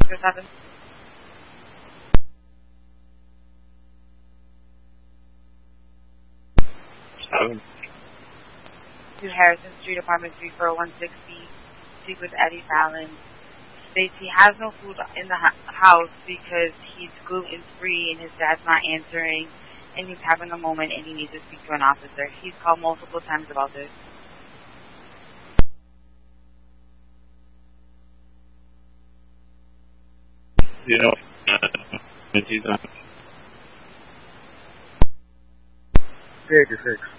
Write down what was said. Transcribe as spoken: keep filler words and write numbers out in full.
Just happened. Seven. To Harrison Street, apartment three four one sixty. Speak with Eddie Fallon. States he has no food in the ha- house because he's gluten free and his dad's not answering, and he's having a moment and he needs to speak to an officer. He's called multiple times about this. You know, uh, fifty-six.